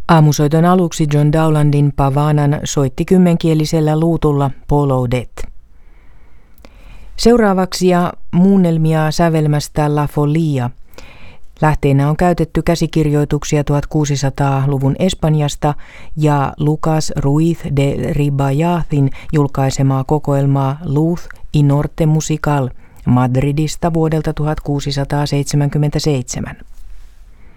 Aamusoiton aluksi John Dowlandin Pavanan soitti kymmenkielisellä luutulla Paul O'Det. Seuraavaksi muunnelmia sävelmästä La Folia. Lähteenä on käytetty käsikirjoituksia 1600-luvun Espanjasta ja Lucas Ruiz de Ribayathin julkaisemaa kokoelmaa Luz y Norte Musical Madridista vuodelta 1677.